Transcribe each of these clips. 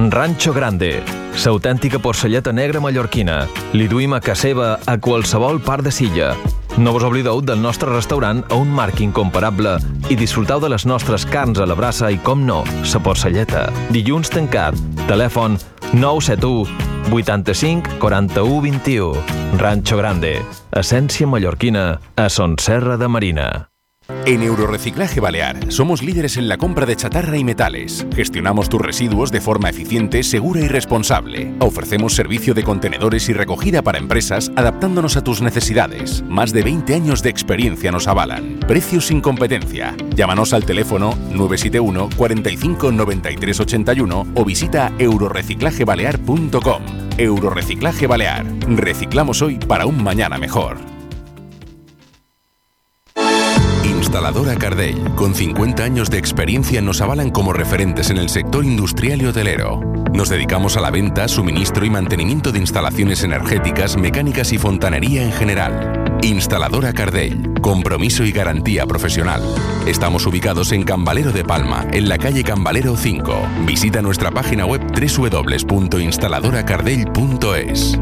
Rancho Grande, l'autèntica porcelleta negra mallorquina. Li duim a casa seva a qualsevol part de Silla. No vos oblideu del nostre restaurant a un marc incomparable i disfruteu de les nostres carns a la brasa i, com no, la porcelleta. Dilluns tancat. Telèfon 971 85 41 21. Rancho Grande, essència mallorquina a Son Serra de Marina. En Euroreciclaje Balear somos líderes en la compra de chatarra y metales. Gestionamos tus residuos de forma eficiente, segura y responsable. Ofrecemos servicio de contenedores y recogida para empresas adaptándonos a tus necesidades. Más de 20 años de experiencia nos avalan. Precios sin competencia. Llámanos al teléfono 971 45 93 81 o visita euroreciclagebalear.com. Euroreciclaje Balear. Reciclamos hoy para un mañana mejor. Instaladora Cardell, con 50 años de experiencia, nos avalan como referentes en el sector industrial y hotelero. Nos dedicamos a la venta, suministro y mantenimiento de instalaciones energéticas, mecánicas y fontanería en general. Instaladora Cardell, compromiso y garantía profesional. Estamos ubicados en Can Valero de Palma, en la calle Can Valero 5. Visita nuestra página web www.instaladoracardell.es.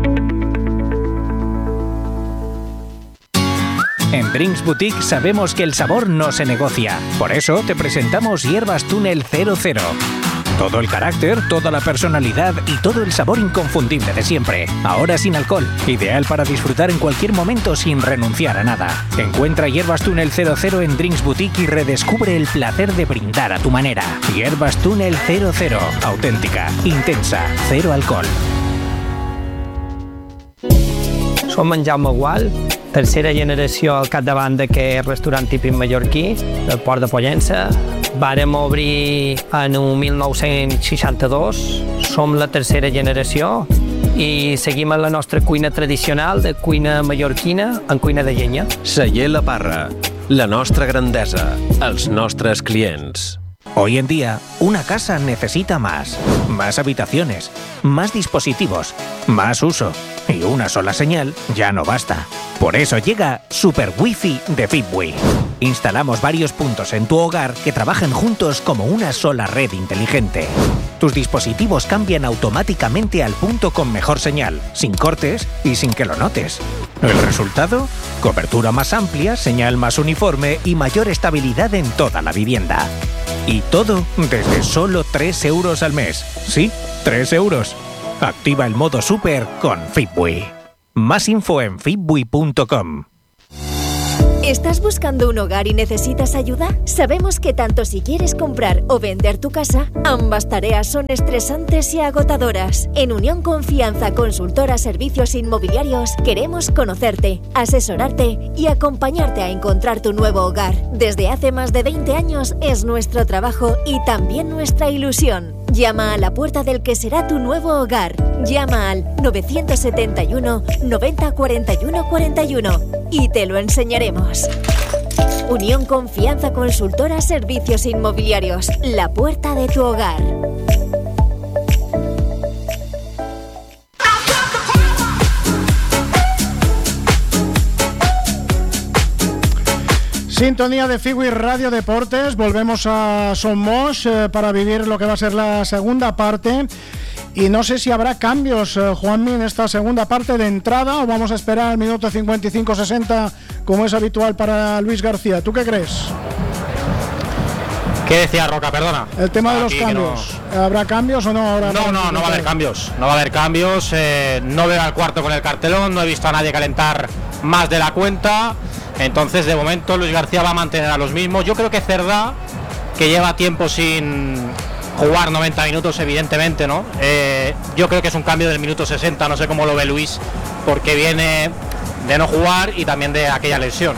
En Drinks Boutique sabemos que el sabor no se negocia. Por eso te presentamos Hierbas Túnel 00. Todo el carácter, toda la personalidad y todo el sabor inconfundible de siempre. Ahora sin alcohol. Ideal para disfrutar en cualquier momento sin renunciar a nada. Encuentra Hierbas Túnel 00 en Drinks Boutique y redescubre el placer de brindar a tu manera. Hierbas Túnel 00. Auténtica, intensa, cero alcohol. Som en Jaume Gual, tercera generació al capdavant d'aquest restaurant típic mallorquí, del Port de Pollença. Vàrem obrir en 1962, som la tercera generació i seguim en la nostra cuina tradicional de cuina mallorquina en cuina de llenya. Celler La Parra, la nostra grandesa, els nostres clients. Hoy en día, una casa necesita más habitaciones, más dispositivos, más uso. Y una sola señal ya no basta. Por eso llega Super Wi-Fi de Fitbui. Instalamos varios puntos en tu hogar que trabajan juntos como una sola red inteligente. Tus dispositivos cambian automáticamente al punto con mejor señal, sin cortes y sin que lo notes. ¿El resultado? Cobertura más amplia, señal más uniforme y mayor estabilidad en toda la vivienda. Y todo desde solo 3 euros al mes. Sí, 3 euros. Activa el modo Super con Fitbui. Más info en fitbui.com. ¿Estás buscando un hogar y necesitas ayuda? Sabemos que tanto si quieres comprar o vender tu casa, ambas tareas son estresantes y agotadoras. En Unión Confianza Consultora Servicios Inmobiliarios queremos conocerte, asesorarte y acompañarte a encontrar tu nuevo hogar. Desde hace más de 20 años es nuestro trabajo y también nuestra ilusión. Llama a la puerta del que será tu nuevo hogar. Llama al 971 90 41 41 y te lo enseñaremos. Unión Confianza Consultora Servicios Inmobiliarios, la puerta de tu hogar. Sintonía de Fitbui Radio Deportes. Volvemos a Somos para vivir lo que va a ser la segunda parte. Y no sé si habrá cambios, Juanmi, en esta segunda parte de entrada o vamos a esperar al minuto 55-60 como es habitual para Luis García. ¿Tú qué crees? ¿Qué decía Roca? Perdona. El tema de los cambios. No. ¿Habrá cambios o no? Ahora no va a haber cambios. No va a haber cambios. No veo al cuarto con el cartelón. No he visto a nadie calentar más de la cuenta. Entonces, de momento, Luis García va a mantener a los mismos. Yo creo que Cerdá, que lleva tiempo sin jugar 90 minutos, evidentemente, ¿no? Yo creo que es un cambio del minuto 60. No sé cómo lo ve Luis, porque viene de no jugar y también de aquella lesión.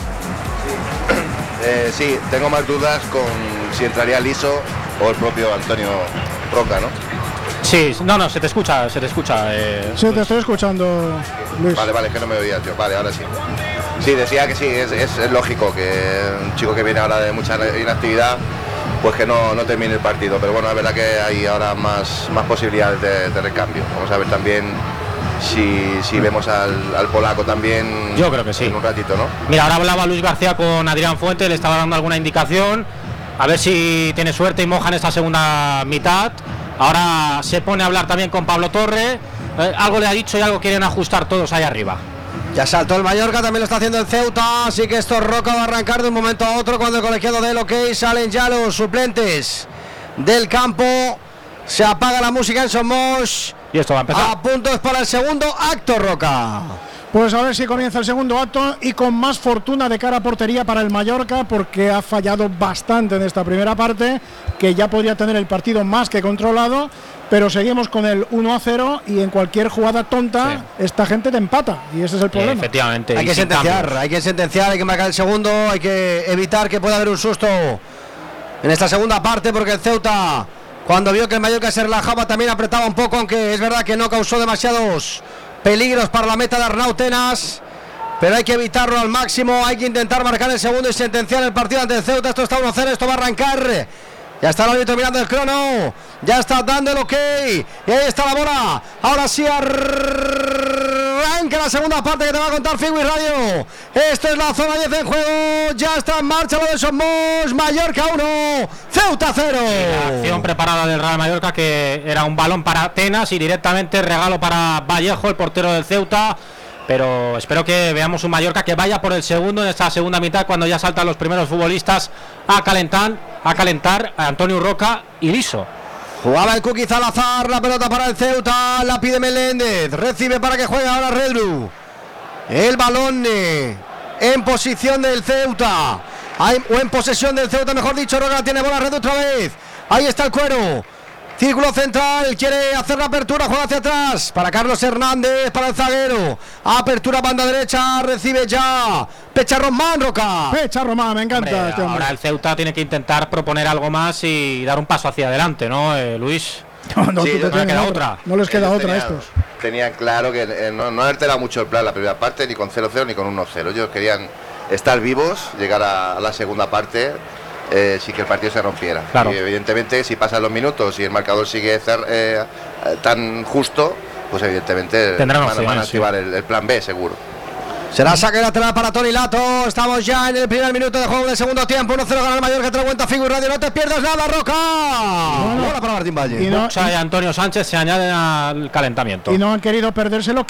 Sí, tengo más dudas con si entraría Liso o el propio Antonio Roca, ¿no? Sí, no, se te escucha. Sí, te estoy escuchando, Luis. Vale, que no me oías yo. Vale, ahora sí. Sí, decía que sí, es lógico que un chico que viene ahora de mucha inactividad, pues que no termine el partido. Pero bueno, es verdad que hay ahora más posibilidades de recambio. Vamos a ver también si vemos al polaco también. Yo creo que sí. En un ratito, ¿no? Mira, ahora hablaba Luis García con Adrián Fuentes, le estaba dando alguna indicación. A ver si tiene suerte y moja en esta segunda mitad. Ahora se pone a hablar también con Pablo Torre. Algo le ha dicho y algo quieren ajustar todos ahí arriba. Ya saltó el Mallorca, también lo está haciendo el Ceuta. Así que esto Roca va a arrancar de un momento a otro. Cuando el colegiado del OK salen ya los suplentes del campo. Se apaga la música en Somos. Y esto va a empezar. A puntos para el segundo acto, Roca. Pues a ver si comienza el segundo acto y con más fortuna de cara a portería para el Mallorca, porque ha fallado bastante en esta primera parte, que ya podría tener el partido más que controlado, pero seguimos con el 1-0 y en cualquier jugada tonta esta gente te empata y ese es el problema. Efectivamente. Hay que sentenciar, hay que marcar el segundo, hay que evitar que pueda haber un susto en esta segunda parte, porque el Ceuta, cuando vio que el Mallorca se relajaba, también apretaba un poco, aunque es verdad que no causó demasiados peligros para la meta de Arnau Tenas, pero hay que evitarlo al máximo. Hay que intentar marcar el segundo y sentenciar el partido ante el Ceuta. Esto está 1-0, esto va a arrancar. Ya está el árbitro mirando el crono, ya está dando el OK y ahí está la bola. Ahora sí arranca la segunda parte que te va a contar Figui Radio. Esto es la zona 10 en juego, ya está en marcha lo de Somos. Mallorca 1, Ceuta 0. La acción preparada del Real Mallorca, que era un balón para Tenas y directamente regalo para Vallejo, el portero del Ceuta. Pero espero que veamos un Mallorca que vaya por el segundo en esta segunda mitad, cuando ya saltan los primeros futbolistas a calentar a Antonio Roca y Liso. Jugaba el Cookie Salazar, la pelota para el Ceuta, la pide Meléndez, recibe para que juegue ahora Redru. El balón en posición del Ceuta, o en posesión del Ceuta, mejor dicho. Roca tiene bola, Redru otra vez. Ahí está el Cuero. Círculo central, quiere hacer la apertura, juega hacia atrás para Carlos Hernández, para el zaguero. Apertura banda derecha, recibe ya Pecha Román, Roca. Pecha Román, me encanta. Hombre, ahora el Ceuta tiene que intentar proponer algo más y dar un paso hacia adelante, ¿no, Luis? No les queda otra a estos. Tenían claro que no altera mucho el plan la primera parte, ni con 0-0 ni con 1-0. Ellos querían estar vivos, llegar a la segunda parte. Sí que el partido se rompiera. Claro. Y evidentemente, si pasan los minutos y el marcador sigue tan justo, pues evidentemente van a activar el plan B, seguro. Será saque lateral para Toni Lato. Estamos ya en el primer minuto de juego del segundo tiempo. 1-0 gana el Mallorca, te lo cuenta Figui Radio. No te pierdas nada, Roca. Bola para Martín Valle. Y Antonio Sánchez se añaden al calentamiento. Y no han querido perdérselo.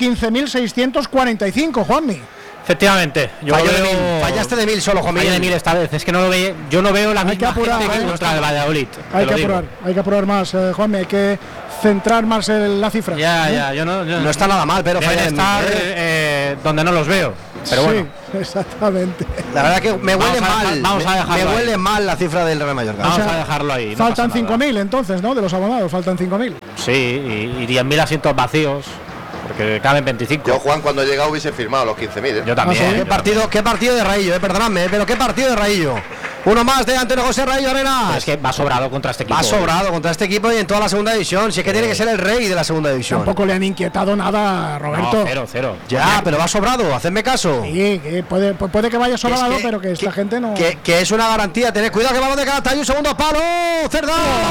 15.645, Juanmi. Efectivamente, fallaste de 1000 solo, Juan Miguel. De 1000 esta vez, es que yo no veo la misma gente que contra el Valladolid. Hay que apurar más, Juanmi, hay que centrar más en la cifra. No está nada mal, pero deben estar donde no los veo. Pero bueno, exactamente. La verdad que me huele mal. Me huele mal la cifra del Real Mallorca. Vamos a dejarlo ahí. Faltan 5.000 entonces, ¿no? De los abonados, faltan 5.000. Sí, y 10.000 asientos vacíos. Porque caben 25. Yo, Juan, cuando he llegado hubiese firmado los 15.000. Yo también. Qué partido de Raillo, perdonadme, pero qué partido de Raillo. Uno más de Antonio José Raillo Arenas. Pero es que va sobrado contra este equipo. Va sobrado contra este equipo y en toda la segunda división. Si es que tiene que ser el rey de la segunda división. Tampoco le han inquietado nada, Roberto. No, cero. Ya, pero va sobrado, hacedme caso. Sí, que puede que vaya sobrado, pero que esta gente no. Que es una garantía. Tened cuidado que vamos de Calatayud, segundo palo. Cerda.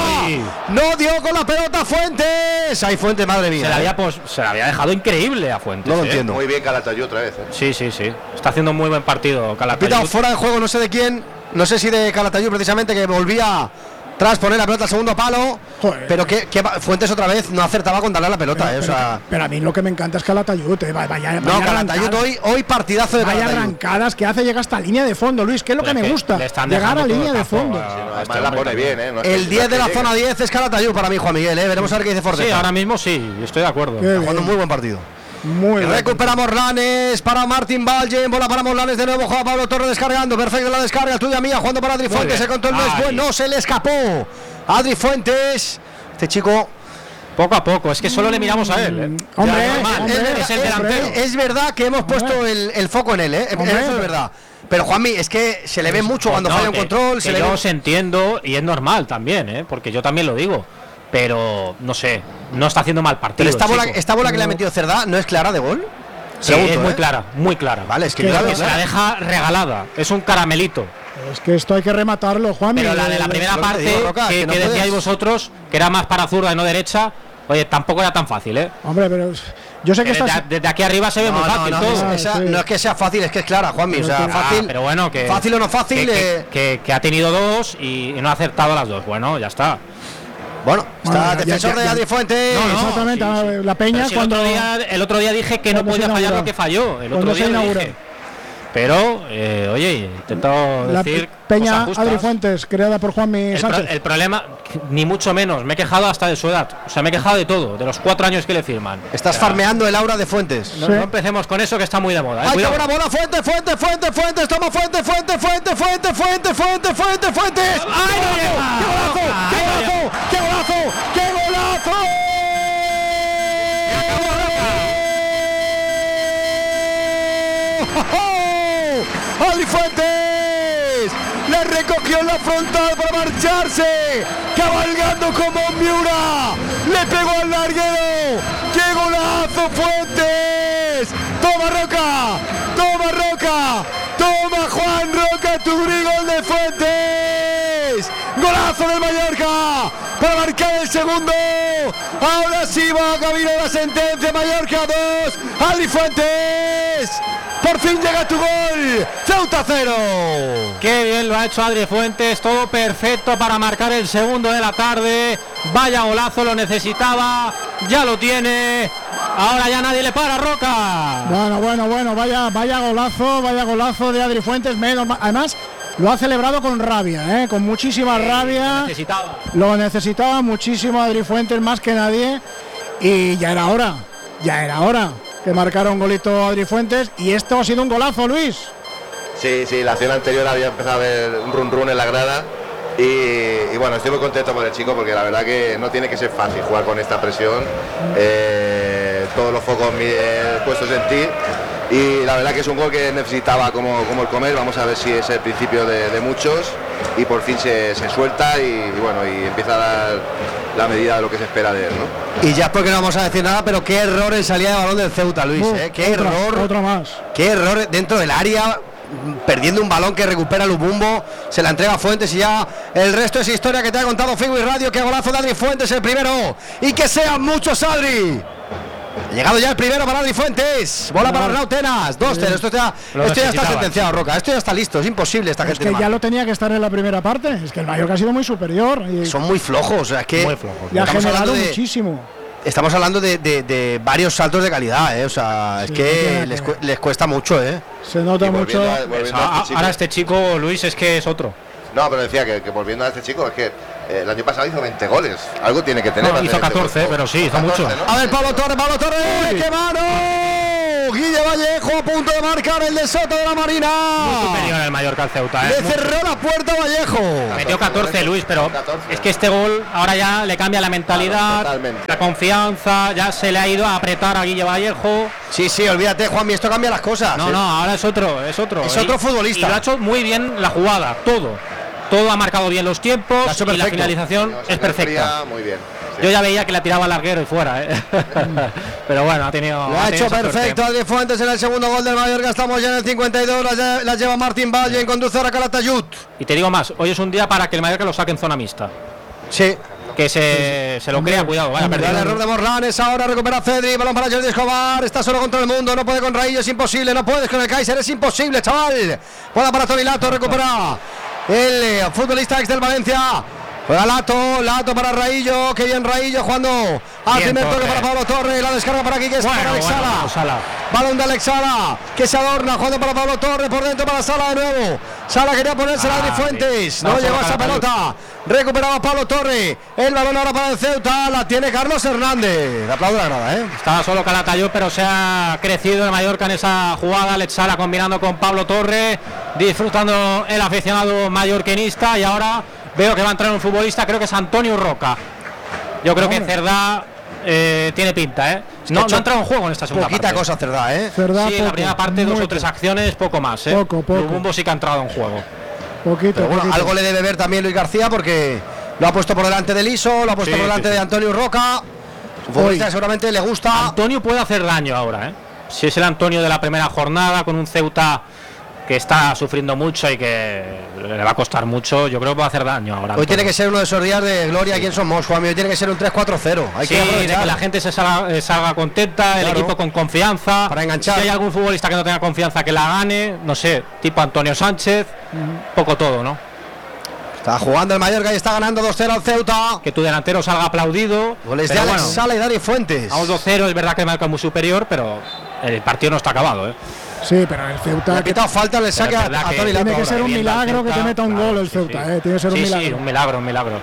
No dio con la pelota Fuentes. Hay Fuentes, madre mía. Se la había dejado increíble a Fuentes. No lo entiendo. Muy bien Calatayud otra vez. Sí. Está haciendo un muy buen partido Calatayud. Pitado fuera de juego, no sé de quién. No sé si de Calatayud precisamente, que volvía tras poner la pelota al segundo palo. Joder. Pero que Fuentes otra vez no acertaba con darle la pelota. Pero a mí lo que me encanta es Calatayud. Calatayud hoy partidazo de Calatayud. Vaya arrancadas que hace, llega hasta línea de fondo, Luis, que es lo que me gusta. Llegar a línea de fondo. Además la pone bien, el 10 de la zona 10 es Calatayud para mí, Juan Miguel. Veremos a ver qué dice Fortes. Sí, ahora mismo sí, estoy de acuerdo. Está jugando un muy buen partido. Recupera Morlanes para Martín Valle, bola para Morlanes de nuevo, juega Pablo Torre descargando, perfecta la descarga, tuya mía, jugando para Adri Fuentes, el control no es bueno, se le escapó Adri Fuentes, este chico poco a poco, es que solo le miramos a él. Hombre, es el delantero. Es verdad que hemos puesto el foco en él, eso es verdad. Pero Juanmi, es que se le ve mucho cuando falla un control. Yo os entiendo y es normal también, porque yo también lo digo. Pero no sé, no está haciendo mal partido. Pero esta bola que le ha metido Cerdá no es clara de gol. Sí, es muy clara. Vale, es que se la deja regalada. Es un caramelito. Es que esto hay que rematarlo, Juan. Pero la de la primera parte, que decíais vosotros, que era más para zurda y no derecha, oye, tampoco era tan fácil, Hombre, pero yo sé que desde aquí arriba se ve muy fácil todo. No es que sea fácil, es que es clara, Juanmi. O sea, fácil. Pero bueno, que fácil o no fácil. Que ha tenido dos y no ha acertado las dos. Bueno, ya está. Bueno, está defensor de Adri Fuentes. No, exactamente, la Peña. Si el otro día dije que no podía fallar lo que falló. El otro día lo dije. Pero, oye, he intentado decir Peña Adri Fuentes, creada por Juanmi Sánchez. El problema, ni mucho menos, me he quejado hasta de su edad. O sea, me he quejado de todo, de los 4 años que le firman. Estás farmeando el aura de Fuentes. No empecemos con eso, que está muy de moda. ¡Ay, qué buena bola! Fuentes, toma Fuentes. ¡Ay, no llega! ¡Qué golazo! Adri Fuentes le recogió en la frontal para marcharse, cabalgando como un Miura, le pegó al larguero. ¡Qué golazo, Fuentes! ¡Toma Roca! ¡Toma Juan Roca, tu gol de Fuentes! ¡Golazo del Mallorca para marcar el segundo! Ahora sí va a camino la sentencia. Mallorca 2, Adri Fuentes. Por fin llega tu gol. Ceuta 0. Qué bien lo ha hecho Adri Fuentes. Todo perfecto para marcar el segundo de la tarde. Vaya golazo, lo necesitaba. Ya lo tiene. Ahora ya nadie le para, Roca. Bueno. Vaya golazo de Adri Fuentes. Además, lo ha celebrado con rabia, con muchísima rabia. Lo necesitaba muchísimo Adri Fuentes, más que nadie. Y ya era hora que marcara un golito Adri Fuentes, y esto ha sido un golazo, Luis. Sí, la acción anterior había empezado a ver un run en la grada y bueno, estoy muy contento por el chico, porque la verdad que no tiene que ser fácil jugar con esta presión, todos los focos puestos en ti, y la verdad que es un gol que necesitaba como el comer. Vamos a ver si es el principio de muchos, y por fin se suelta y empieza a dar la medida de lo que se espera de él, ¿no? Y ya es porque no vamos a decir nada, pero qué error en salida de balón del Ceuta, Luis, Otro más. Qué error dentro del área, perdiendo un balón que recupera Lubumbo, se la entrega a Fuentes, y ya el resto es historia que te ha contado Figo y Radio. Qué golazo de Adri Fuentes, el primero, y que sean muchos, Adri. Ha llegado ya el primero para Adri Fuentes. Bola para Rautenas. 2-0. Esto ya está sentenciado, Roca. Esto ya está listo. Es imposible esta gente. Es que ya lo tenía que estar en la primera parte. Es que el Mallorca ha sido muy superior. Son muy flojos. O sea, es que muy flojos. Ya ha generado muchísimo. Estamos hablando de varios saltos de calidad, O sea, es que les cuesta mucho, Se nota mucho. Ahora este chico, Luis, es que es otro. No, pero decía que volviendo a este chico, es que el año pasado hizo 20 goles. Algo tiene que tener. No, hizo 14, pero sí, hizo 14, mucho. ¿No? A ver, Pablo Torres, ¡qué mano! Guille Vallejo a punto de marcar el de Soto de la Marina. Muy superior el Mallorca al Ceuta, Le cerró la puerta a Vallejo. Metió 14, Luis, pero 14. Es que este gol ahora ya le cambia la mentalidad, la confianza, ya se le ha ido a apretar a Guille Vallejo. Sí, olvídate, Juanmi, esto cambia las cosas. No, ahora es otro. Es otro futbolista. Y lo ha hecho muy bien la jugada, todo ha marcado bien los tiempos y la finalización es perfecta. Muy bien. Sí. Yo ya veía que la tiraba al larguero y fuera, pero bueno, lo ha hecho perfecto Adri Fuentes en el segundo gol del Mallorca. Estamos ya en el 52, la lleva Martín Valle en conduce a Calatayud. Y te digo más, hoy es un día para que el Mallorca lo saque en zona mixta. Sí. Que se lo crea, cuidado, vaya a perder. El error de Morlanes, ahora recupera Cedri, balón para Jordi Escobar, está solo contra el mundo, no puede con Raillo, es imposible, no puedes con el Kaiser, es imposible, chaval. Bola para Toni Lato, recupera el futbolista ex del Valencia. Juega Lato para Raillo, que bien Raillo jugando al primer toque para Pablo Torres, la descarga para aquí que es para Alex Sala. Balón de Alex Sala, que se adorna, jugando para Pablo Torres, por dentro para Sala de nuevo. Sala quería ponerse a Adri Fuentes, no llegó a esa pelota. Recuperaba Pablo Torres, el balón ahora para el Ceuta, la tiene Carlos Hernández. Aplaudo la grada, Estaba solo Calatayud, pero se ha crecido el Mallorca en esa jugada. Alex Sala combinando con Pablo Torres, disfrutando el aficionado mallorquinista, y ahora veo que va a entrar un futbolista, creo que es Antonio Roca. Yo creo que Cerdá tiene pinta, No ha entrado en juego en esta segunda parte. Poquita cosa Cerdá, Cerdá, sí, en la primera parte 2 o 3 acciones, poco más, Poco. Lubumbo sí que ha entrado en juego. Poquito. Algo le debe ver también Luis García, porque lo ha puesto por delante del Iso, lo ha puesto por delante de Antonio Roca. Su futbolista seguramente le gusta. Antonio puede hacer daño ahora, Si es el Antonio de la primera jornada, con un Ceuta que está sufriendo mucho y que le va a costar mucho, yo creo que va a hacer daño ahora. Hoy tiene que ser uno de esos días de gloria aquí en Somos, Juan. Hoy tiene que ser un 3-4-0. Hay que aprovechar, que la gente se salga contenta, el equipo con confianza. Para enganchar. Si hay algún futbolista que no tenga confianza, que la gane, no sé, tipo Antonio Sánchez, poco todo, ¿no? Está jugando el Mallorca y está ganando 2-0 al Ceuta. Que tu delantero salga aplaudido. Goles de Alex Sala y Dani Fuentes. A un 2-0 es verdad que marca muy superior, pero el partido no está acabado, ¿eh? Sí, pero el Ceuta... Le ha quitado falta en el saque a Toni Lato. Tiene que ser un milagro que te meta un gol el Ceuta, Tiene que ser un milagro. Sí, un milagro.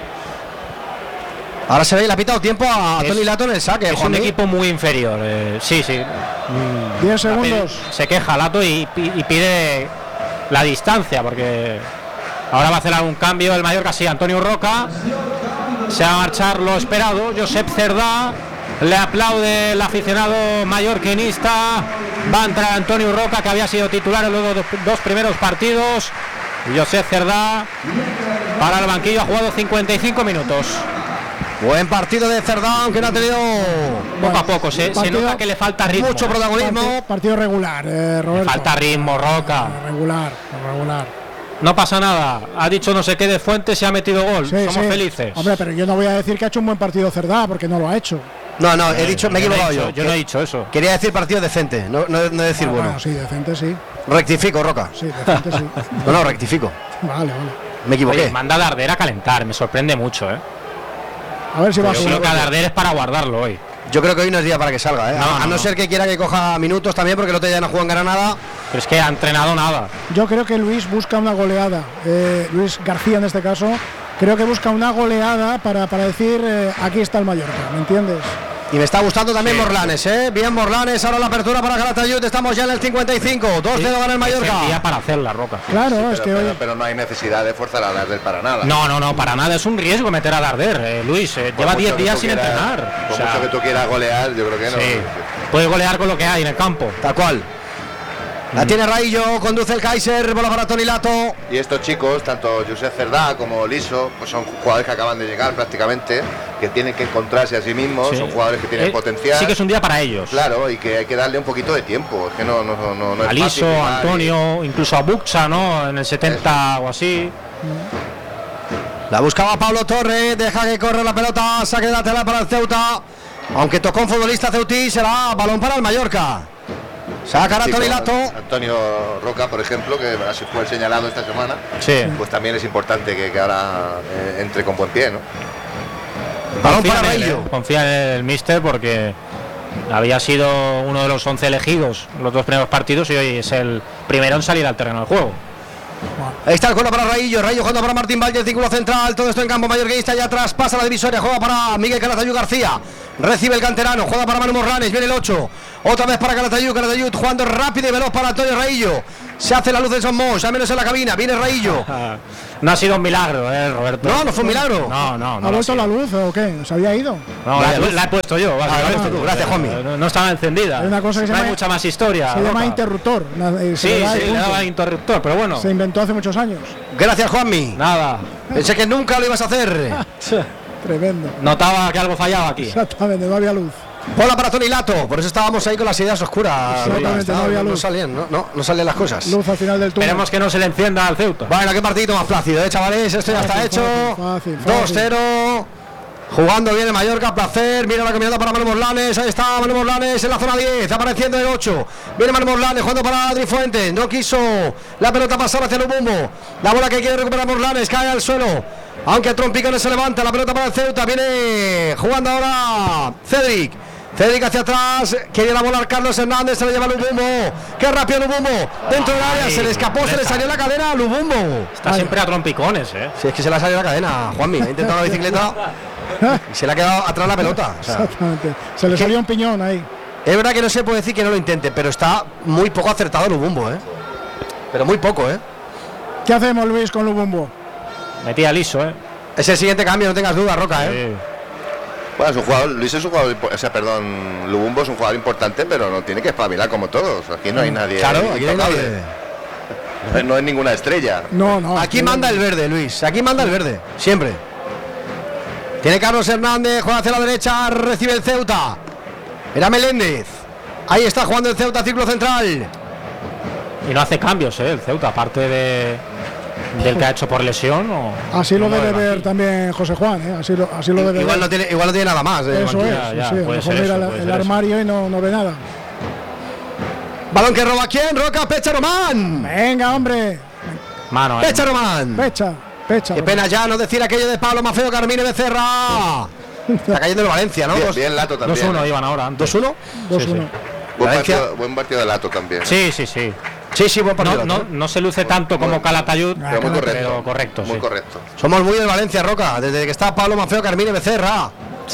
Ahora se ve y le ha pitado tiempo a Toni Lato en el saque. Es un equipo muy inferior. Sí. 10 segundos. Se queja Lato y pide la distancia, porque ahora va a hacer algún cambio el Mallorca. Sí, Antonio Roca. Se va a marchar lo esperado. Josep Cerdá. Le aplaude el aficionado mallorquinista. Va a entrar Antonio Roca, que había sido titular en los dos primeros partidos. Y Josep Cerdá para el banquillo, ha jugado 55 minutos. Buen partido de Cerdá, aunque no ha tenido... Poco a poco, se nota que le falta ritmo. Mucho protagonismo. Partido regular, Roberto. Le falta ritmo, Roca. Regular. No pasa nada. Ha dicho no sé qué de Fuentes, se ha metido gol. Somos felices. Hombre, pero yo no voy a decir que ha hecho un buen partido Cerdá, porque no lo ha hecho. No, he dicho, me he equivocado yo. Yo no he dicho eso. Quería decir partido decente, no decir bueno. Bueno, sí, decente, sí. Rectifico, Roca. Sí, decente, sí. No, rectifico. Vale. Me equivoqué. Oye, manda a Darder a calentar, me sorprende mucho, A ver si va a subir. Yo creo que a Darder es para guardarlo hoy. Yo creo que hoy no es día para que salga, a no ser que quiera que coja minutos también, porque el otro día no jugó en Granada. Pero es que ha entrenado nada. Yo creo que Luis busca una goleada. Luis García en este caso. Creo que busca una goleada para decir aquí está el Mallorca, ¿me entiendes? Y me está gustando también Morlanes, Bien Morlanes, ahora la apertura para Calatayud, estamos ya en el 55, 2-0 gana el Mallorca. Es el día para hacer la Roca. Claro, sí, pero no hay necesidad de forzar a Darder para nada. No, para nada, es un riesgo meter a Darder, Luis, lleva 10 días sin entrenar. Por mucho que tú quieras golear, yo creo que no. Sí. Puedes golear con lo que hay en el campo. Tal cual. La tiene Raillo, conduce el Kaiser, bola para Toni Lato. Y estos chicos, tanto Josep Cerdá como Liso, pues son jugadores que acaban de llegar prácticamente, que tienen que encontrarse a sí mismos, son jugadores que tienen potencial. Sí que es un día para ellos. Claro, y que hay que darle un poquito de tiempo, es que no es a Liso, a Antonio, incluso a Buxa, ¿no? En el 70 o así. La buscaba Pablo Torre, deja que corre la pelota, saque de lateral para el Ceuta. Aunque tocó un futbolista ceutí, será balón para el Mallorca. Sacará Toni Lato. Antonio Roca, por ejemplo, que así fue el señalado esta semana, pues también es importante que ahora entre con buen pie, ¿no? Balón para Raillo. Confía en el míster porque había sido uno de los 11 elegidos en los dos primeros partidos y hoy es el primero en salir al terreno del juego. Ahí está el cuerno para Raillo jugando para Martín Valle, círculo central, todo esto en campo mallorquinista, y atrás pasa la divisoria, juega para Miguel Calatayud García, recibe el canterano, juega para Manu Morlanes, viene el 8, otra vez para Calatayud jugando rápido y veloz para Antonio Raillo, se hace la luz de Son Mos, al menos en la cabina, viene Raillo. No ha sido un milagro, Roberto. No fue un milagro. No. ¿Ha vuelto la luz o qué? ¿Se había ido? No, la he puesto yo. Gracias, Juanmi. No estaba encendida. Hay una cosa que hay mucha más historia. Se llama interruptor. Sí, le daba interruptor, pero bueno. Se inventó hace muchos años. Gracias, Juanmi. Nada. Pensé que nunca lo ibas a hacer. Tremendo. Notaba que algo fallaba aquí. Exactamente, no había luz. Bola para Toni Lato, por eso estábamos ahí con las ideas oscuras. Exactamente, no había luz. No salían las cosas. Luz al final del túnel. Esperemos que no se le encienda al Ceuta. Bueno, qué partidito más plácido, chavales. Esto ya está hecho. Fácil. 2-0. Jugando bien el Mallorca, placer. Mira la caminata para Manu Morlanes. Ahí está Manu Morlanes en la zona 10. Apareciendo el 8. Viene Manu Morlanes jugando para Adri Fuentes. No quiso la pelota pasar hacia Lubumbo. La bola que quiere recuperar Morlanes cae al suelo. Aunque Trompicones se levanta. La pelota para el Ceuta. Viene jugando ahora Cedric hacia atrás, quería la bola Carlos Hernández, se la lleva Lubumbo, qué rápido Lubumbo, dentro del área, se le escapó, se le salió la cadena a Lubumbo. Está siempre a trompicones, Si es que se le ha salido la cadena, Juanmi, ha intentado la bicicleta y se le ha quedado atrás la pelota. Exactamente, se le salió un piñón ahí. Es verdad que no se puede decir que no lo intente, pero está muy poco acertado Lubumbo, pero muy poco, ¿Qué hacemos, Luis, con Lubumbo? Metía liso, Es el siguiente cambio, no tengas duda, Roca, Sí. Bueno, es un jugador, Luis es un jugador, Lubumbo es un jugador importante, pero no tiene que espabilar como todos. Aquí no hay nadie. Claro, aquí no hay nadie. No es ninguna estrella. No. Aquí manda el verde, Luis. Aquí manda el verde, siempre. Tiene Carlos Hernández, juega hacia la derecha, recibe el Ceuta. Era Meléndez. Ahí está jugando el Ceuta, círculo central. Y no hace cambios, el Ceuta, aparte del que ha hecho por lesión. Así lo debe ver también José Juan, Así lo debe igual ver. Igual no tiene nada más. Eso es, a lo mejor mira el armario y no ve nada. Balón que roba quién, Roca, Pecha Román. Venga, hombre. Mano, Pecha Román. Pecha Pecha. Qué pena ya no decir aquello de Pablo Mafeo Carmine Becerra. Está cayendo el Valencia, ¿no? Bien Lato también. 2-1 iban ahora. 2-1. 2-1. Buen partido de Lato también. Sí. Sí, buen partido. No se luce tanto como Calatayud, pero correcto. Muy correcto. Somos muy del Valencia, Roca, desde que está Pablo Mafeo Carmine Becerra.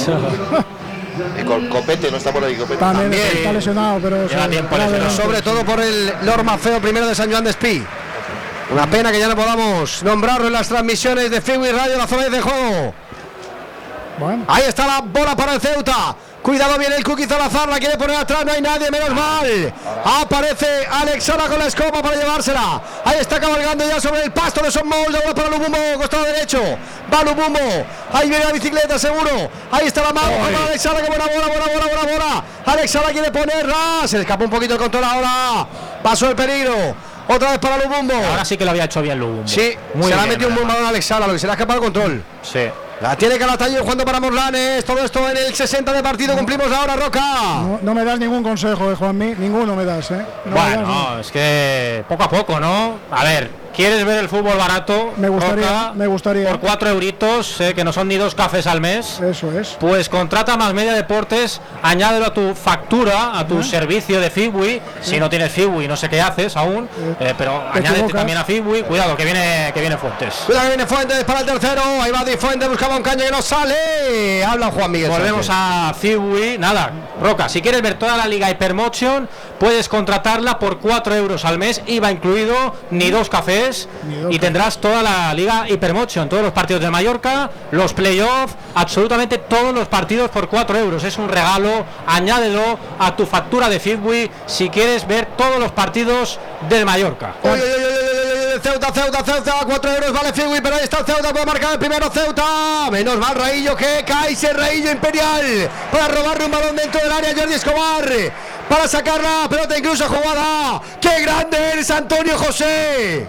Y con Copete, no está por ahí Copete. También está lesionado, pero sobre todo por el Lord Mafeo primero de San Joan de Espí. Una pena que ya no podamos nombrarlo en las transmisiones de Freeway Radio, la zona de juego. Bueno. Ahí está la bola para el Ceuta. Cuidado, viene el Cookie Salazar, la quiere poner atrás, no hay nadie, menos mal. Aparece Alex Sala con la escoba para llevársela. Ahí está cabalgando ya sobre el pasto de Son Moll, bola para Lubumbo, costado derecho. Va Lubumbo, ahí viene la bicicleta seguro. Ahí está la mano para Alex Sala, que buena bola. Alex Sala quiere ponerla, se le escapó un poquito el control ahora. Pasó el peligro. Otra vez para Lubumbo. Ahora sí que lo había hecho bien Lubumbo. Sí, se le ha metido un buen balón a Alex Sala, lo que se le ha escapado el control. Sí. La tiene Calatayud jugando para Morlanes. Todo esto en el 60 de partido. Cumplimos la hora, Roca. No me das ningún consejo, Juanmi. Ninguno me das, Es que poco a poco, ¿no? A ver, ¿quieres ver el fútbol barato? Me gustaría. Por 4 euritos, que no son ni 2 cafés al mes. Eso es. Pues contrata Más Media Deportes, añádelo a tu factura, a tu servicio de Fibui. Si no tienes Fibui, no sé qué haces aún, pero añádete también a Fibui. Cuidado, que viene Fuentes. Cuidado que viene Fuentes para el tercero. Ahí va Di Fuentes, buscaba un caño que no sale. Habla Juan Miguel. Volvemos a Fibui. Nada, Roca, si quieres ver toda la Liga Hypermotion, puedes contratarla por 4 euros al mes, IVA incluido, ni 2 cafés. Y tendrás toda la Liga Hypermotion, todos los partidos de Mallorca, los playoffs, absolutamente todos los partidos por 4 euros. Es un regalo, añádelo a tu factura de Fibui si quieres ver todos los partidos del Mallorca. Ceuta, 4 euros vale Fibui, pero ahí está el Ceuta, puede marcar el primero Ceuta. Menos mal Raillo, que cae ese Raillo Imperial para robarle un balón dentro del área. Jordi Escobar para sacar la pelota, incluso jugada. ¡Qué grande eres, Antonio José!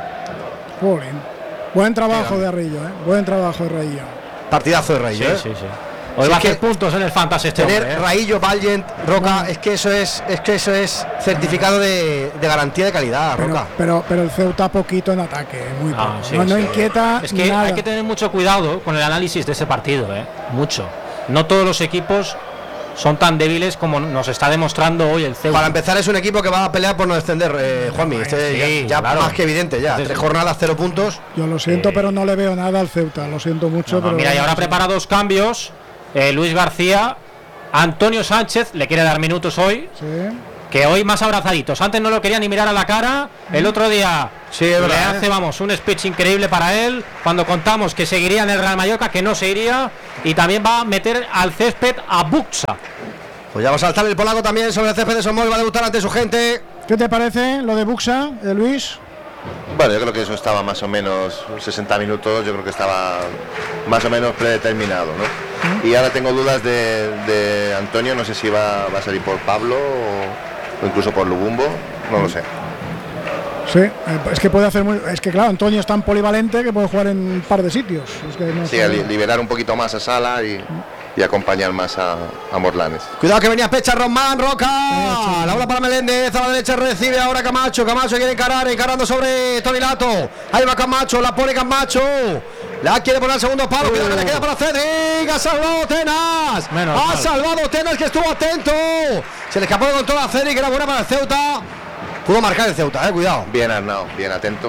Buen trabajo de Raillo, Buen trabajo de Raillo. Partidazo de Raillo, sí. Hoy va a hacer puntos en el Fantasy tener Raillo, Valiant, Roca, es que eso es certificado de garantía de calidad, Roca. Pero el Ceuta poquito en ataque, muy poco. No inquieta. Es que nada. hay que tener mucho cuidado con el análisis de ese partido, mucho. No todos los equipos son tan débiles como nos está demostrando hoy el Ceuta. Para empezar, es un equipo que va a pelear por no descender, Juanmi. Ya claro. Más que evidente, ya. Entonces, 3 jornadas, 0 puntos. Yo lo siento, pero no le veo nada al Ceuta. Lo siento mucho. Pero mira, y ahora prepara 2 cambios. Luis García, Antonio Sánchez le quiere dar minutos hoy. Sí. Que hoy más abrazaditos. Antes no lo quería ni mirar a la cara. El otro día le hace, un speech increíble para él. Cuando contamos que seguiría en el Real Mallorca, que no se iría. Y también va a meter al césped a Buxa. Pues ya va a saltar el polaco también sobre el césped de Son Moll. Va a debutar ante su gente. ¿Qué te parece lo de Buxa, Luis? Bueno, yo creo que eso estaba más o menos 60 minutos, yo creo que estaba más o menos predeterminado, ¿no? Y ahora tengo dudas de Antonio, no sé si va a salir por Pablo o incluso por Lubumbo, no lo sé. Sí, es que puede hacer es que claro, Antonio es tan polivalente que puede jugar en un par de sitios. Es que no sí, liberar un poquito más a Sala y acompañar más a Morlanes. Cuidado que venía Pecha, Román, Roca. La bola para Meléndez, a la derecha recibe ahora Camacho. Camacho quiere encarando sobre Toni Lato. Ahí va Camacho, la pone Camacho. La quiere poner al segundo palo. Cuidado que le queda para Cedric. Ha salvado Tenas. Salvado Tenas, que estuvo atento. Se le escapó de control a Cedric, que era buena para el Ceuta. Pudo marcar el Ceuta, cuidado. Bien Arnau, bien atento.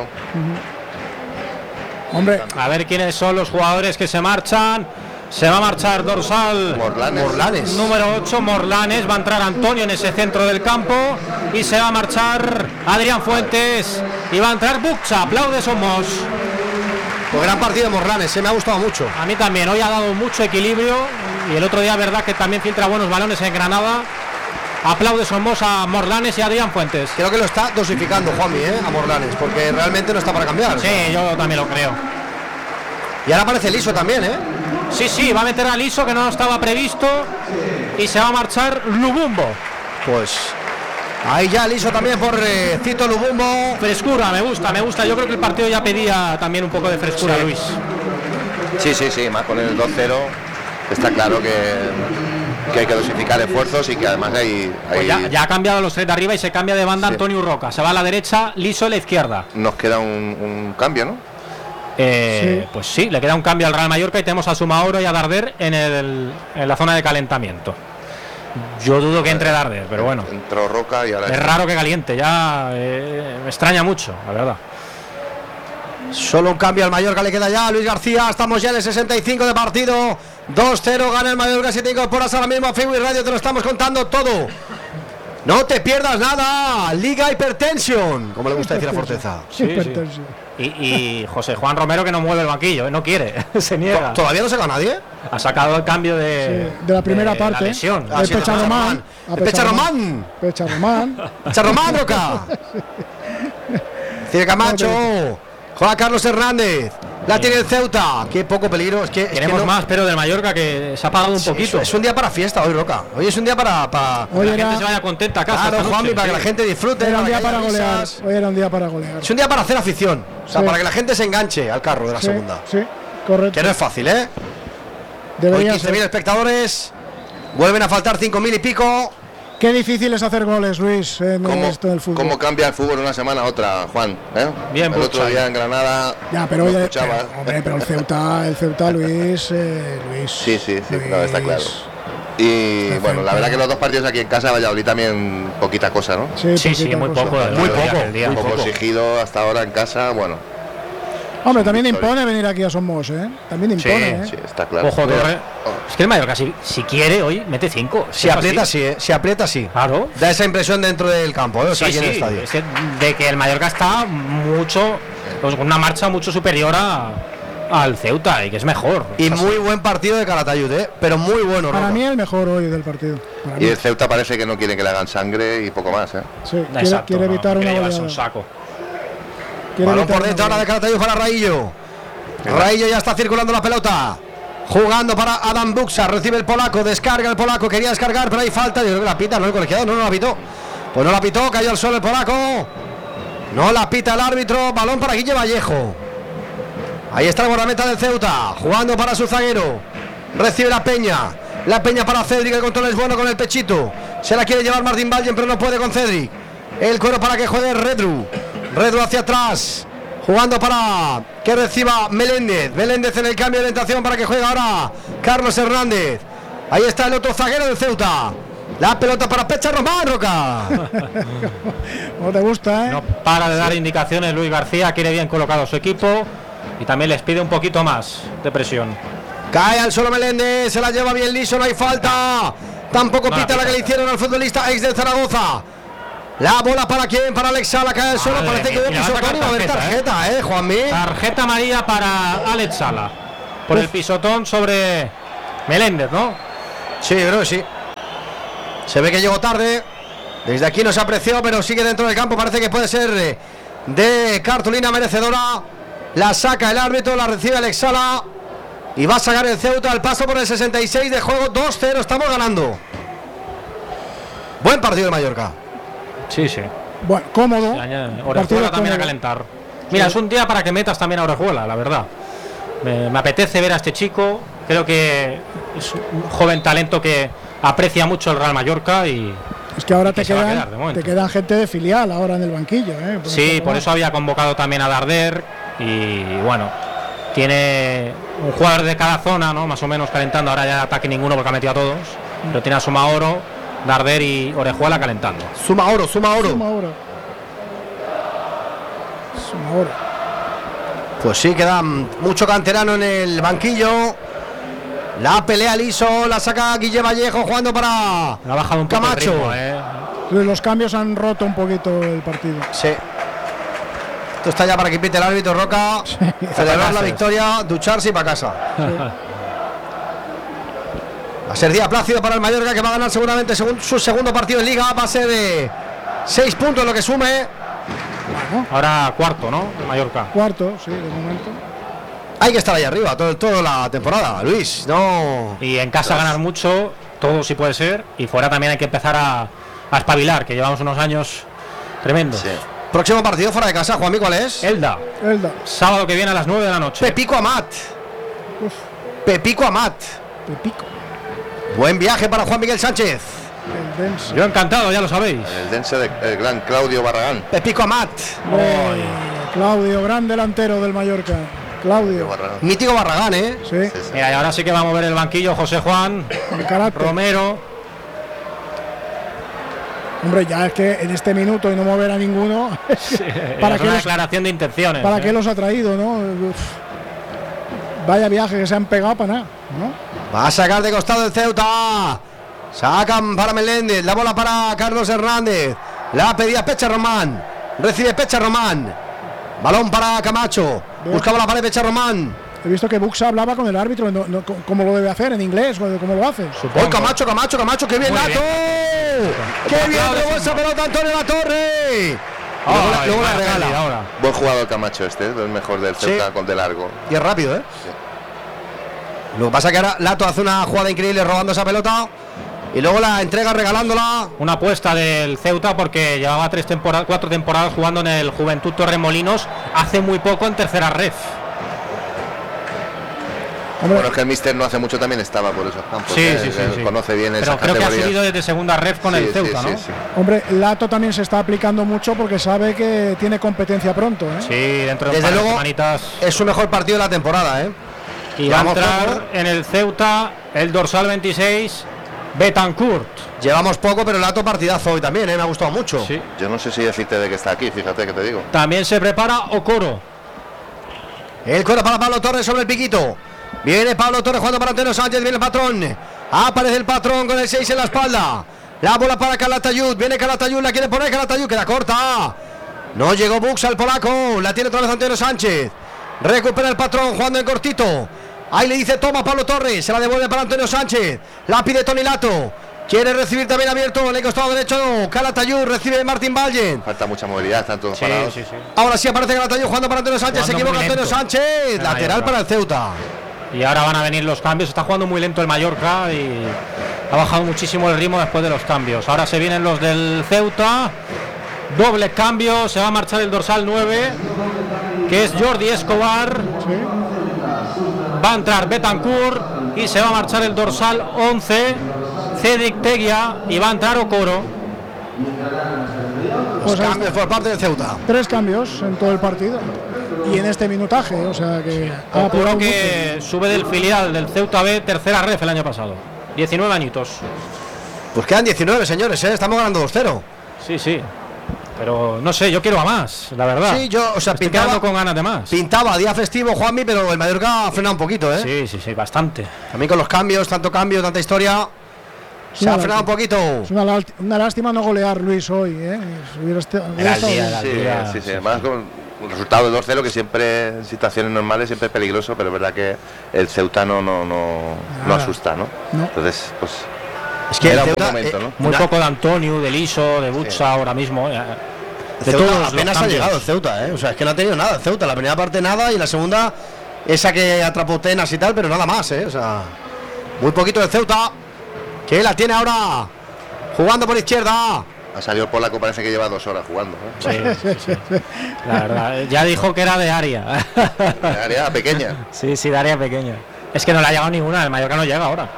Hombre, a ver quiénes son los jugadores que se marchan. Se va a marchar dorsal Morlanes. Número 8, Morlanes. Va a entrar Antonio en ese centro del campo. Y se va a marchar Adrián Fuentes. Y va a entrar Buxa. Aplaude Somos. Pues gran partido de Morlanes, me ha gustado mucho. A mí también, hoy ha dado mucho equilibrio. Y el otro día, verdad que también filtra buenos balones en Granada. Aplaude Somos a Morlanes y a Adrián Fuentes. Creo que lo está dosificando Juanmi, a Morlanes, porque realmente no está para cambiar. Sí, yo también lo creo. Y ahora aparece Liso también, Sí, va a meter a Liso, que no estaba previsto. Y se va a marchar Lubumbo. Pues ahí ya Liso también por Cito Lubumbo. Frescura, me gusta. Yo creo que el partido ya pedía también un poco de frescura, sí. Luis. Sí, más con el 2-0 está claro que hay que dosificar esfuerzos y que además hay... Pues ya ha cambiado los 3 de arriba y se cambia de banda. Antonio Roca. Se va a la derecha, Liso a la izquierda. Nos queda un cambio, ¿no? Pues sí, le queda un cambio al Real Mallorca y tenemos a Sumaoro y a Darder en la zona de calentamiento. Yo dudo que entre Darder, pero bueno. Entró Roca y ahora... Es raro que caliente, ya me extraña mucho, la verdad. Solo un cambio al Mallorca le queda ya a Luis García. Estamos ya en el 65 de partido. 2-0 gana el Mallorca. Si te incorporas ahora mismo a Facebook Radio, te lo estamos contando todo. No te pierdas nada. Liga Hypertension, como le gusta decir a Forteza. Sí. Y José Juan Romero, que no mueve el banquillo, no quiere, se niega. ¿Todavía no saca nadie? Ha sacado el cambio de la primera parte. La lesión. El Pecharromán. Pecharromán, Roca. Tiene Camacho. Juega Carlos Hernández. La tiene el Ceuta. Qué poco peligro. Queremos más, pero del Mallorca, que se ha apagado un poquito. Es un día para fiesta hoy, Roca. Hoy es un día para que la gente se vaya contenta a casa. Claro, Juanmi, para que la gente disfrute. Era un día para golear. Hoy era un día para golear. Es un día para hacer afición. O sea, para que la gente se enganche al carro de la segunda. Sí, correcto. Que no es fácil, ¿eh? Debería hoy 15.000 espectadores. Vuelven a faltar 5.000 y pico. Qué difícil es hacer goles, Luis, en esto del fútbol. ¿Cómo cambia el fútbol una semana a otra, Juan? Bien, el otro día en Granada. Ya, pero el Ceuta, Luis. Sí, no, está claro. Y bueno, la verdad que los dos partidos aquí en casa, Valladolid también poquita cosa, ¿no? Sí, muy poco. Muy poco exigido hasta ahora en casa, bueno. Hombre, también impone venir aquí a Somos, ¿eh? También impone, Sí, está claro. Ojo, es que el Mallorca, si quiere, hoy mete 5. Si aprieta, sí, Si aprieta, sí. Claro. Da esa impresión dentro del campo, ¿eh? O sea, aquí en el estadio. Es de que el Mallorca está con una marcha mucho superior al Ceuta y que es mejor. Y muy buen partido de Calatayud, pero muy bueno. Para mí el mejor hoy del partido. Y el Ceuta parece que no quiere que le hagan sangre y poco más, ¿eh? Sí, quiere evitar una goleada. Un saco. Balón por dentro ahora de Calatayud para Raillo. Raillo ya está circulando la pelota. Jugando para Adam Buxa. Recibe el polaco, descarga el polaco. Quería descargar, pero hay falta. Yo creo que la pita, no el colegiado, no la pitó. Pues no la pitó, cayó al suelo el polaco. No la pita el árbitro. Balón para Guille Vallejo. Ahí está la guardameta del Ceuta. Jugando para su zaguero. Recibe la Peña. La Peña para Cedric. El control es bueno con el pechito. Se la quiere llevar Martín Vallen, pero no puede con Cedric. El cuero para que juegue Redru hacia atrás, jugando para que reciba Meléndez en el cambio de orientación para que juegue ahora Carlos Hernández. Ahí está el otro zaguero del Ceuta. La pelota para Pecharromán, Roca. No te gusta, ¿eh? No para de dar indicaciones Luis García, quiere bien colocado su equipo y también les pide un poquito más de presión. Cae al suelo Meléndez, se la lleva bien liso, no hay falta. Tampoco pita la que le hicieron al futbolista ex del Zaragoza. La bola para quién, para Alex Sala, cae al suelo, parece que hubo pisotón y va a haber tarjeta, Juanmi. Tarjeta amarilla para Alex Sala por el pisotón sobre Meléndez, ¿no? Sí, creo que sí. Se ve que llegó tarde. Desde aquí no se apreció, pero sigue dentro del campo. Parece que puede ser de cartulina merecedora. La saca el árbitro, la recibe Alex Sala y va a sacar el Ceuta al paso por el 66 de juego. 2-0, estamos ganando. Buen partido de Mallorca. Sí. Bueno, cómodo. Orejuela también a calentar. Mira, es un día para que metas también a Orejuela, la verdad. Me apetece ver a este chico. Creo que es un joven talento que aprecia mucho el Real Mallorca y... Es que ahora te quedan gente de filial ahora en el banquillo, ¿eh? Por eso había convocado también a Darder y bueno, tiene un jugador de cada zona, ¿no? Más o menos calentando. Ahora ya ataque ninguno porque ha metido a todos. Pero tiene a Sumaoro, Darder y Orejuela calentando. Sumaoro. Pues sí, queda mucho canterano en el banquillo. La pelea liso, la saca Guille Vallejo jugando para ha bajado un poco Camacho. El ritmo, Los cambios han roto un poquito el partido. Sí. Esto está ya para que pite el árbitro, Roca. Celebrar la victoria, ducharse y para casa. Sí. Va a ser día plácido para el Mallorca, que va a ganar seguramente su segundo partido en Liga. Va a ser de 6 puntos lo que sume. Bueno. Ahora cuarto, ¿no? Mallorca. Cuarto, sí, de momento. Hay que estar ahí arriba toda la temporada, Luis. No. Y en casa ganar mucho, todo sí puede ser. Y fuera también hay que empezar a espabilar, que llevamos unos años tremendos. Sí. Próximo partido fuera de casa, Juanmi, ¿cuál es? Elda. Sábado que viene a las 9 de la noche. Pepico Amat. Buen viaje para Juan Miguel Sánchez. Yo encantado, ya lo sabéis. El dense del gran Claudio Barragán. Pepico Amat. Claudio, gran delantero del Mallorca. Claudio. Mítico Barragán, ¿eh? Sí. Mira, y ahora sí que va a mover el banquillo José Juan. El carácter. Romero. Hombre, ya es que en este minuto y no mover a ninguno. ¿Para es una declaración de intenciones. ¿Para qué los ha traído, no? Uf. Vaya viaje que se han pegado para nada, ¿no? Va a sacar de costado el Ceuta. Sacan para Meléndez. La bola para Carlos Hernández. La pedía Pecha Román. Recibe Pecha Román. Balón para Camacho. Buscaba la pared Pecha Román. He visto que Buxa hablaba con el árbitro, cómo lo debe hacer en inglés, cómo lo hace. ¡Oh, Camacho, qué bien, Lato! ¡Qué bien robó esa pelota Antonio Latorre! Luego la regala. Ahora. Buen jugador Camacho este, el mejor del Ceuta con de largo. Y es rápido, ¿eh? Sí. Lo que pasa es que ahora Lato hace una jugada increíble robando esa pelota y luego la entrega regalándola. Una apuesta del Ceuta porque llevaba 4 temporadas jugando en el Juventud Torremolinos, hace muy poco en tercera ref. Hombre, Bueno, es que el míster no hace mucho también estaba por esos campos. Sí. Conoce bien esa Pero creo que ha categoría. subido desde segunda ref con el Ceuta, ¿no? Sí. hombre, Lato también se está aplicando mucho porque sabe que tiene competencia pronto, ¿eh? Sí, dentro de un Desde par de luego semanitas. es su mejor partido de la temporada, ¿eh? Y va a Llevamos entrar poco. en el Ceuta el dorsal 26, Betancourt. Llevamos poco, pero Lato partidazo hoy también, ¿eh? Me ha gustado mucho. Sí. Yo no sé si decirte de que está aquí, fíjate que te digo. También se prepara Okoro. El coro para Pablo Torres sobre el piquito. Viene Pablo Torres jugando para Antonio Sánchez. Viene el patrón. Aparece el patrón con el 6 en la espalda. La bola para Calatayud. Viene Calatayud. La quiere poner Calatayud. Queda corta. No llegó Buxa al polaco. La tiene otra vez Antonio Sánchez. Recupera el patrón jugando en cortito. Ahí le dice toma Pablo Torres. Se la devuelve para Antonio Sánchez. La pide Toni Lato. Quiere recibir también abierto en el costado derecho. Calatayud recibe Martín Vallen. Falta mucha movilidad, están todos parados. Sí. Ahora sí aparece Calatayud jugando para Antonio Sánchez. Se Jugando equivoca muy Antonio lento. Sánchez. El Lateral Mallorca. para el Ceuta. Y ahora van a venir los cambios. Está jugando muy lento el Mallorca y ha bajado muchísimo el ritmo después de los cambios. Ahora se vienen los del Ceuta. Doble cambio. Se va a marchar el dorsal 9, que es Jordi Escobar. Va a entrar Betancourt y se va a marchar el dorsal 11, Cedric Teguia, y va a entrar Okoro. Pues ahí Cambios por parte del Ceuta. 3 cambios en todo el partido. Y en este minutaje, o sea que ha apurado Okoro mucho. que sube del filial del Ceuta B, tercera ref el año pasado. 19 añitos. Pues quedan 19, señores, ¿eh? Estamos ganando 2-0. Sí. Pero no sé, yo quiero a más, la verdad. Sí, yo, o sea, Estoy pintaba quedando con ganas de más. Pintaba día festivo, Juanmi, pero el Mallorca ha frenado un poquito, ¿eh? Sí, bastante. También con los cambios, tanto cambio, tanta historia. Se ha frenado un poquito. Es una lástima no golear Luis hoy, ¿eh? Hubiera estado bien. Sí. Además, con un resultado de 2-0, que siempre en situaciones normales siempre es peligroso, pero es verdad que el Ceuta no asusta, ¿no? Entonces, pues. Es que era el un Ceuta, buen momento, ¿no? Muy poco de Antonio, de Liso, de Butsa ahora mismo. De Ceuta todos los apenas ha cambios. llegado el Ceuta, ¿eh? O sea, es que no ha tenido nada el Ceuta. La primera parte nada y en la segunda esa que atrapó Tenas y tal, pero nada más, ¿eh? O sea, muy poquito del Ceuta, que la tiene ahora jugando por izquierda. Ha salido el polaco, parece que lleva 2 horas jugando, ¿eh? Sí. La verdad, ya dijo que era de área. De área pequeña. Sí, de área pequeña. Es que no le ha llegado ninguna, el Mallorca no llega ahora.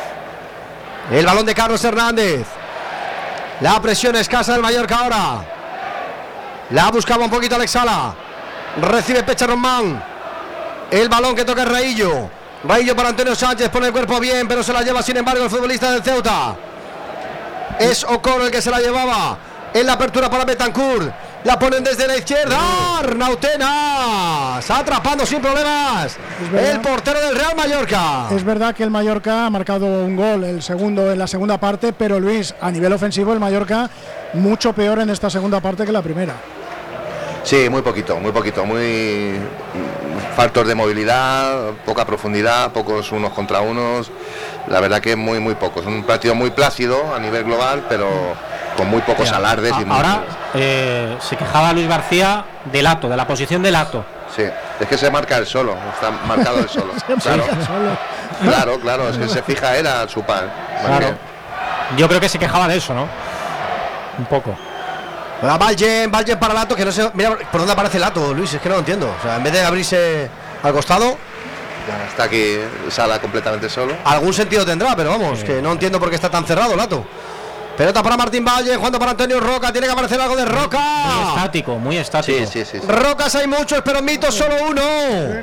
El balón de Carlos Hernández. La presión escasa del Mallorca ahora. La buscaba un poquito Alex Sala. Recibe Pecha Román. El balón que toca Raillo. Raillo para Antonio Sánchez. Pone el cuerpo bien, pero se la lleva sin embargo el futbolista del Ceuta. Es Okoro el que se la llevaba. En la apertura para Betancourt. La ponen desde la izquierda. Arnautenas. Atrapando sin problemas. El portero del Real Mallorca. Es verdad que el Mallorca ha marcado un gol, el segundo en la segunda parte, pero Luis, a nivel ofensivo el Mallorca mucho peor en esta segunda parte que la primera. Sí, muy poquito, muy faltos de movilidad, poca profundidad, pocos unos contra unos. La verdad que muy pocos. Un partido muy plácido a nivel global, pero con muy pocos alardes. Y ahora se quejaba Luis García de Lato, de la posición de Lato. Sí, es que se marca el solo, está marcado el solo. Claro, es que se fija él a su par. Claro. Yo creo que se quejaba de eso, ¿no? Un poco. Vallen para Lato, que no sé, mira por dónde aparece Lato, Luis, es que no lo entiendo. O sea, en vez de abrirse al costado, Ya está aquí Sala completamente solo. algún sentido tendrá, pero vamos, que no entiendo por qué está tan cerrado Lato. Pelota para Martín Vallen, jugando para Antonio Roca, tiene que aparecer algo de Roca. Muy estático. Sí. Rocas hay muchos, pero Mitos solo uno.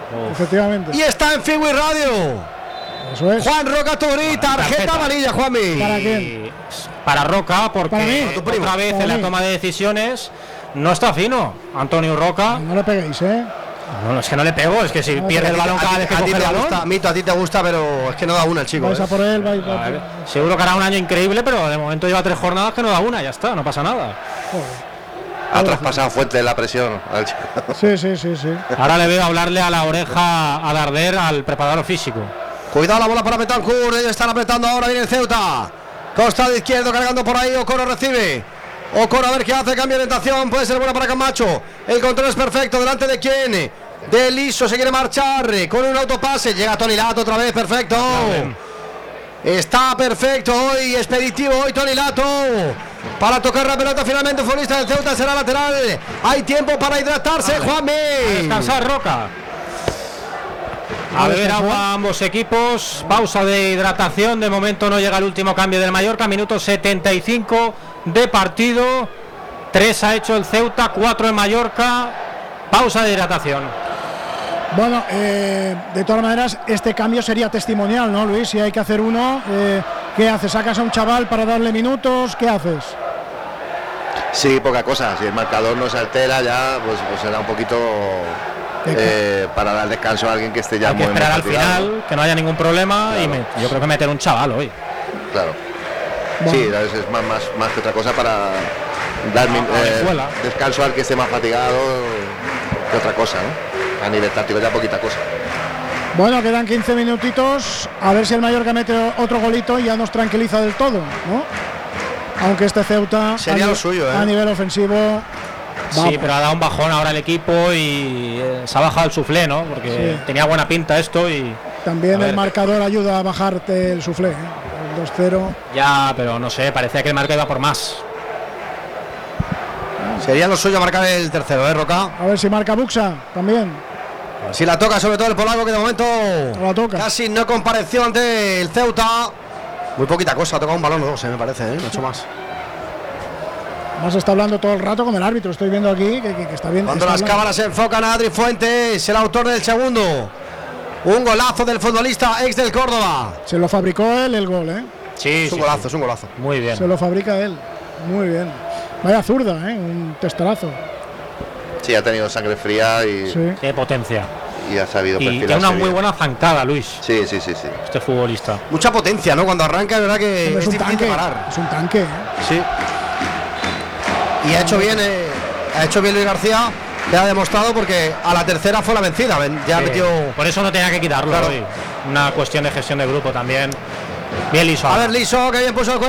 Efectivamente. Y está en Fiwi Radio. Eso es. Juan Roca Turí, tarjeta amarilla, Juanmi. ¿Para quién? Para Roca, porque Para mí. otra vez en la toma de decisiones no está fino Antonio Roca. No le peguéis, ¿eh? No, es que no le pego, es que si pierde el balón cada vez que coge el balón. Mito, a ti te gusta, pero es que no da una el chico. Vais a por él, vais. Seguro que hará un año increíble, pero de momento lleva 3 jornadas que no da una, ya está, no pasa nada. Ha traspasado fuerte la presión al chico. Sí. Ahora le veo hablarle a la oreja a Darder, al preparador físico. Cuidado la bola para Betancourt, ellos están apretando ahora, viene el Ceuta. Costado izquierdo cargando por ahí, Okoro recibe. Okoro a ver qué hace, cambio de orientación, puede ser buena para Camacho. El control es perfecto, delante de quién, de Liso, se quiere marchar con un autopase, llega Toni Lato otra vez, perfecto. Está perfecto hoy, expeditivo hoy Toni Lato. Para tocar la pelota finalmente, futbolista del Ceuta será lateral. Hay tiempo para hidratarse, Juanmi. Descansar Roca. A beber agua ambos equipos. Pausa de hidratación. De momento no llega el último cambio del Mallorca. Minuto 75 de partido. 3 ha hecho el Ceuta, 4 en Mallorca. Pausa de hidratación. Bueno, de todas maneras, este cambio sería testimonial, ¿no, Luis? Si hay que hacer uno, ¿qué haces? ¿Sacas a un chaval para darle minutos? ¿Qué haces? Sí, poca cosa. Si el marcador no se altera ya, pues será un poquito para dar descanso a alguien que esté ya hay que muy esperar al final, que no haya ningún problema. Claro. Y yo creo que meter un chaval hoy. Claro. Bueno. Sí, es más que otra cosa para dar descanso al que esté más fatigado que otra cosa, ¿no? A nivel táctico ya poquita cosa. Bueno, quedan 15 minutitos. A ver si el Mallorca mete otro golito y ya nos tranquiliza del todo, ¿no? Aunque este Ceuta sería lo suyo, a nivel ofensivo. Sí, pero ha dado un bajón ahora el equipo y se ha bajado el suflé, ¿no? Porque tenía buena pinta esto y... También el marcador ayuda a bajarte el suflé, ¿eh? El 2-0. Ya, pero no sé, parecía que el marca iba por más. Sería lo suyo marcar el tercero, Roca. A ver si marca Buxa también. Si la toca, sobre todo el polaco, que de momento la toca. Casi no compareció ante el Ceuta. Muy poquita cosa, ha tocado un balón o dos, me parece, no ha hecho más. Más está hablando todo el rato con el árbitro, estoy viendo aquí que está bien. Cuando está las hablando. cámaras se enfocan a Adri Fuentes, el autor del segundo. Un golazo del futbolista ex del Córdoba. Se lo fabricó él el gol, ¿eh? Sí, es un golazo, es un golazo. Muy bien. Se lo fabrica él, muy bien. Vaya zurda, un testarazo. Sí, ha tenido sangre fría y... Sí. Qué potencia. Y ha sabido perfilarse. Y tiene una muy buena zancada, Luis. Sí. Este futbolista. Mucha potencia, ¿no? Cuando arranca, es verdad que es un tanque, parar. Es un tanque, ¿eh? Sí. Y ha hecho bien Luis García, que ha demostrado, porque a la tercera fue la vencida. Ya metió... Por eso no tenía que quitarlo hoy. Una cuestión de gestión de grupo también. Bien Liso. A ver, Liso, que bien puso el